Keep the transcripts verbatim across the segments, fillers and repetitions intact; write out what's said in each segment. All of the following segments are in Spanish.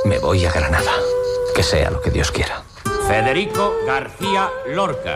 Me voy a Granada. Que sea lo que Dios quiera. Federico García Lorca.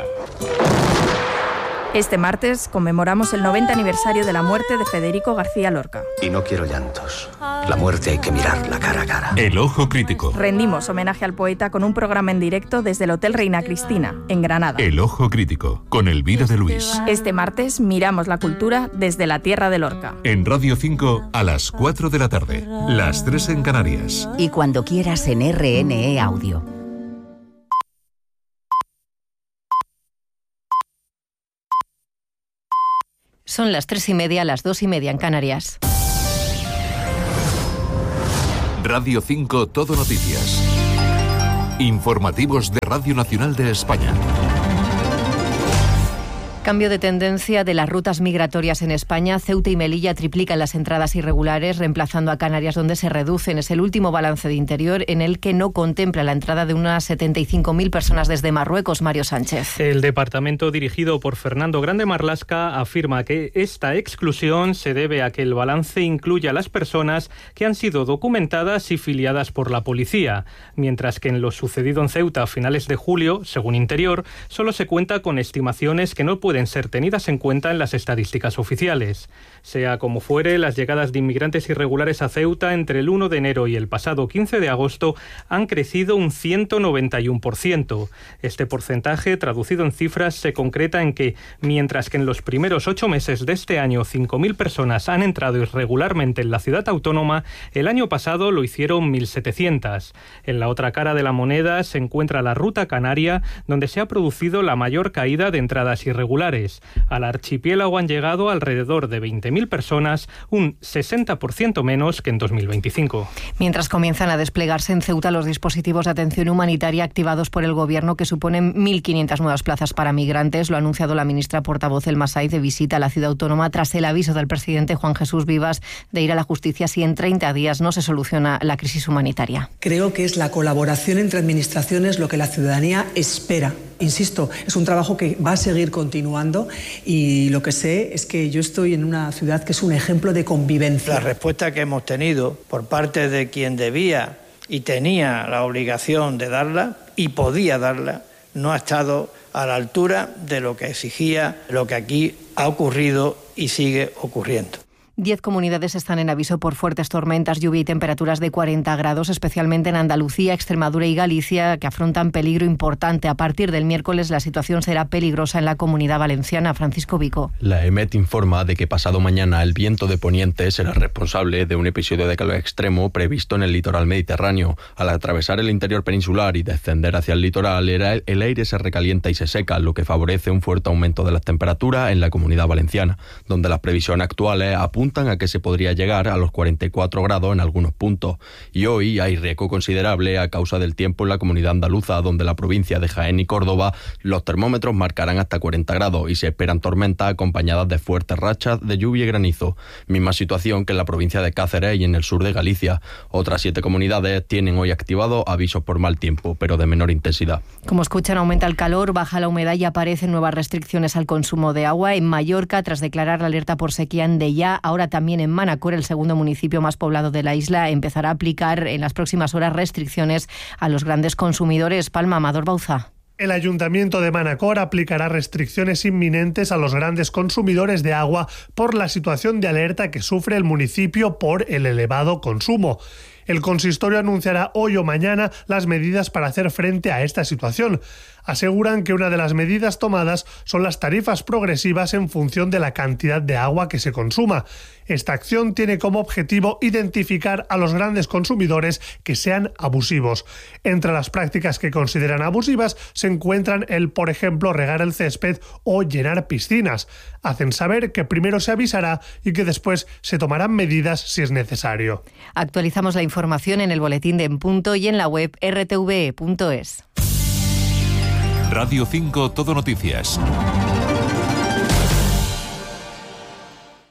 Este martes conmemoramos el noventa aniversario de la muerte de Federico García Lorca. Y no quiero llantos. La muerte hay que mirarla cara a cara. El Ojo Crítico. Rendimos homenaje al poeta con un programa en directo desde el Hotel Reina Cristina, en Granada. El Ojo Crítico, con Elvira de Luis. Este martes miramos la cultura desde la tierra de Lorca. En Radio cinco a las cuatro de la tarde, las tres en Canarias. Y cuando quieras en R N E Audio. Son las tres y media, las dos y media en Canarias. Radio cinco Todo Noticias. Informativos de Radio Nacional de España. Cambio de tendencia de las rutas migratorias en España. Ceuta y Melilla triplican las entradas irregulares, reemplazando a Canarias, donde se reducen. Es el último balance de Interior, en el que no contempla la entrada de unas setenta y cinco mil personas desde Marruecos. Mario Sánchez. El departamento, dirigido por Fernando Grande Marlasca, afirma que esta exclusión se debe a que el balance incluye a las personas que han sido documentadas y filiadas por la policía, mientras que en lo sucedido en Ceuta a finales de julio, según Interior, solo se cuenta con estimaciones que no pueden pueden ser tenidas en cuenta en las estadísticas oficiales. Sea como fuere, las llegadas de inmigrantes irregulares a Ceuta entre el uno de enero y el pasado quince de agosto han crecido un ciento noventa y uno por ciento. Este porcentaje, traducido en cifras, se concreta en que, mientras que en los primeros ocho meses de este año cinco mil personas han entrado irregularmente en la ciudad autónoma, el año pasado lo hicieron mil setecientas. En la otra cara de la moneda se encuentra la ruta canaria, donde se ha producido la mayor caída de entradas irregulares. Al archipiélago han llegado alrededor de veinte mil personas, un sesenta por ciento menos que en dos mil veinticinco. Mientras comienzan a desplegarse en Ceuta los dispositivos de atención humanitaria activados por el Gobierno, que suponen mil quinientas nuevas plazas para migrantes, lo ha anunciado la ministra portavoz Elma Saiz, de visita a la ciudad autónoma tras el aviso del presidente Juan Jesús Vivas de ir a la justicia si en treinta días no se soluciona la crisis humanitaria. Creo que es la colaboración entre administraciones lo que la ciudadanía espera. Insisto, es un trabajo que va a seguir continuando y lo que sé es que yo estoy en una ciudad que es un ejemplo de convivencia. La respuesta que hemos tenido por parte de quien debía y tenía la obligación de darla y podía darla no ha estado a la altura de lo que exigía lo que aquí ha ocurrido y sigue ocurriendo. Diez comunidades están en aviso por fuertes tormentas, lluvia y temperaturas de cuarenta grados, especialmente en Andalucía, Extremadura y Galicia, que afrontan peligro importante. A partir del miércoles la situación será peligrosa en la Comunidad Valenciana. Francisco Vico. La EMET informa de que pasado mañana el viento de poniente será responsable de un episodio de calor extremo previsto en el litoral mediterráneo. Al atravesar el interior peninsular y descender hacia el litoral, el aire se recalienta y se seca, lo que favorece un fuerte aumento de las temperaturas en la Comunidad Valenciana, donde las previsiones actuales apuntan a que se podría llegar a los cuarenta y cuatro grados en algunos puntos. Y hoy hay riesgo considerable a causa del tiempo en la comunidad andaluza, donde la provincia de Jaén y Córdoba los termómetros marcarán hasta cuarenta grados y se esperan tormentas acompañadas de fuertes rachas de lluvia y granizo. Misma situación que en la provincia de Cáceres y en el sur de Galicia. Otras siete comunidades tienen hoy activados avisos por mal tiempo, pero de menor intensidad. Como escuchan, aumenta el calor, baja la humedad y aparecen nuevas restricciones al consumo de agua. En Mallorca, tras declarar la alerta por sequía en Deià, ahora también en Manacor, el segundo municipio más poblado de la isla, empezará a aplicar en las próximas horas restricciones a los grandes consumidores. Palma, Amador Bauza. El Ayuntamiento de Manacor aplicará restricciones inminentes a los grandes consumidores de agua por la situación de alerta que sufre el municipio por el elevado consumo. El consistorio anunciará hoy o mañana las medidas para hacer frente a esta situación. Aseguran que una de las medidas tomadas son las tarifas progresivas en función de la cantidad de agua que se consuma. Esta acción tiene como objetivo identificar a los grandes consumidores que sean abusivos. Entre las prácticas que consideran abusivas se encuentran el, por ejemplo, regar el césped o llenar piscinas. Hacen saber que primero se avisará y que después se tomarán medidas si es necesario. Actualizamos la información en el boletín de En Punto y en la web erre te ve punto es. Radio cinco Todo Noticias.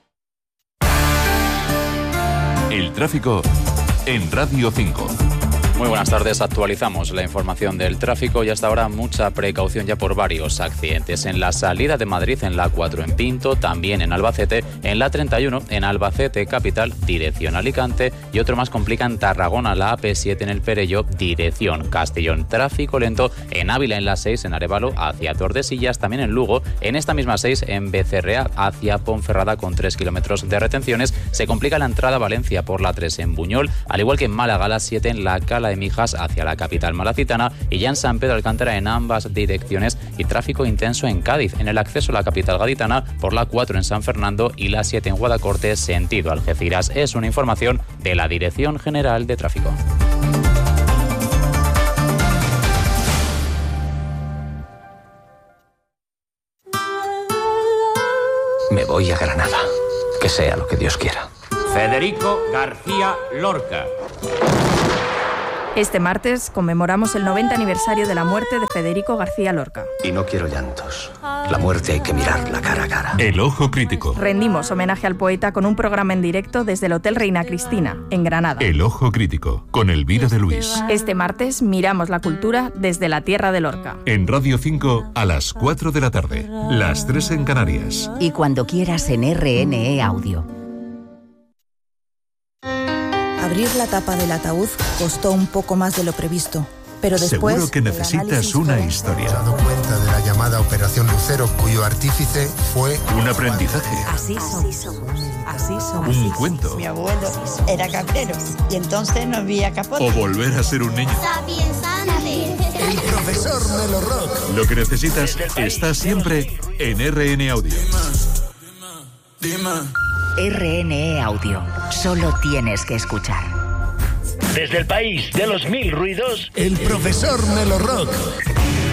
El tráfico en Radio cinco. Muy buenas tardes, actualizamos la información del tráfico y hasta ahora mucha precaución ya por varios accidentes. En la salida de Madrid, en la A cuatro en Pinto, también en Albacete, en la treinta y uno en Albacete capital, dirección Alicante, y otro más complica en Tarragona, la A P siete en el Perelló, dirección Castellón. Tráfico lento en Ávila, en la seis en Arévalo hacia Tordesillas, también en Lugo, en esta misma seis en Becerrea hacia Ponferrada con tres kilómetros de retenciones. Se complica la entrada a Valencia por la tres en Buñol, al igual que en Málaga, la siete en la Cala de Mijas hacia la capital malacitana, y ya en San Pedro Alcántara en ambas direcciones, y tráfico intenso en Cádiz en el acceso a la capital gaditana por la cuatro en San Fernando y la siete en Guadacorte sentido Algeciras. Es una información de la Dirección General de Tráfico. Me voy a Granada, que sea lo que Dios quiera. Federico García Lorca. Este martes conmemoramos el noventa aniversario de la muerte de Federico García Lorca. Y no quiero llantos. La muerte hay que mirarla cara a cara. El Ojo Crítico. Rendimos homenaje al poeta con un programa en directo desde el Hotel Reina Cristina, en Granada. El Ojo Crítico, con Elvira de Luis. Este martes miramos la cultura desde la tierra de Lorca. En Radio cinco a las cuatro de la tarde, las tres en Canarias. Y cuando quieras en R N E Audio. Abrir la tapa del ataúd costó un poco más de lo previsto, pero después... Seguro que necesitas una historia. He dado cuenta de la llamada Operación Lucero, cuyo artífice fue... Un aprendizaje. Así somos, así somos. Un cuento. Mi abuelo era cabrero y entonces no había capote. O volver a ser un niño. El profesor Melo Rock. Lo que necesitas está siempre en R N Audio. R N E Audio. Solo tienes que escuchar. Desde el país de los mil ruidos, el profesor Melo Rock.